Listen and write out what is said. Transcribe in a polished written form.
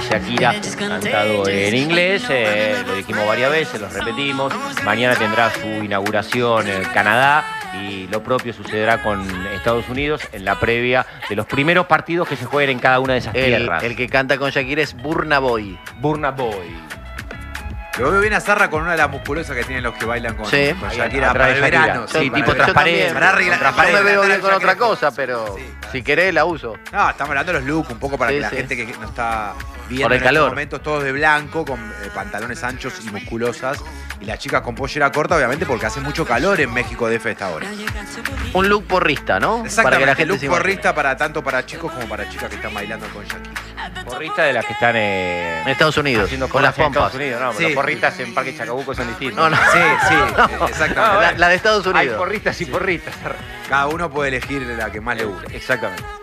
Shakira, cantado en inglés, lo dijimos varias veces, lo repetimos. Mañana tendrá su inauguración en Canadá y lo propio sucederá con Estados Unidos en la previa de los primeros partidos que se jueguen en cada una de esas tierras. El que canta con Shakira es Burna Boy. Burna Boy. Lo veo bien a Zarra con una de las musculosas que tienen los que bailan con Shakira atrás para de el Shakira. verano. Sí, tipo Yo transparente. también. No me veo bien con otra cosa, pero si querés la uso. No, estamos hablando de los looks un poco para que la gente que no está viendo Por el en calor. estos momentos todos de blanco, con pantalones anchos y musculosas. Y las chicas con pollera corta, obviamente, porque hace mucho calor en México DF a esta hora. Un look porrista, ¿no? Exactamente, Para que la gente look se imagine. porrista tanto para chicos como para chicas que están bailando con Shakira. Porristas de las que están En Estados Unidos, haciendo con las cosas en pompas. Estados Unidos, no, Sí. los porristas en Parque Chacabuco son distintos. No, no. Sí, exactamente. La de Estados Hay Unidos. porristas y porristas. Cada uno puede elegir la que más le guste. Exactamente.